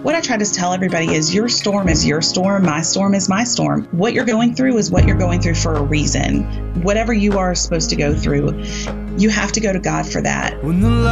what I try to tell everybody is your storm is your storm. My storm is my storm. What you're going through is what you're going through for a reason. Whatever you are supposed to go through, you have to go to God for that.